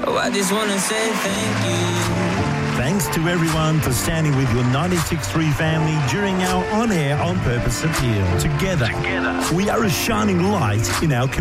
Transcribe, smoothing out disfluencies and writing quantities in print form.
Oh, I just want to say thank you. Thanks to everyone for standing with your 96.3 family during our on-air On Purpose appeal. Together, we are a shining light in our community.